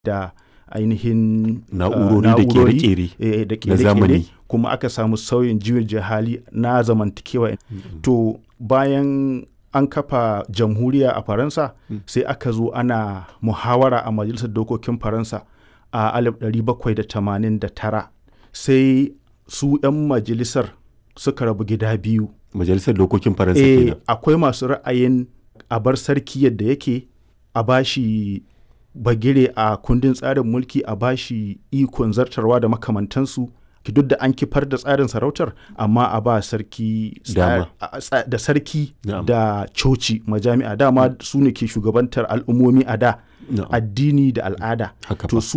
da ainihin na'urori da kere-kere da na zamani, kuma aka samu sauyin juyin hali na zamantakewa. To bayan an kafa jamhuriya a Faransa sai aka zo ana muhawara a majalisar dokokin Faransa a 1789 sai su 'yan majalisar suka rabu gida biyu. Majalisar dokokin Faransa kenan. Akwai masu ra'ayin a bar sarki yadda yake, a bashi bagire a kundin tsarin mulki, a bashi ikon zartarwa da makamantansu, duk da an kifar da tsarin sarautar, amma a ba sarki da sarki da coci majami'a dama su ne ke shugabantar al'ummomi a da, addini da al'ada. To su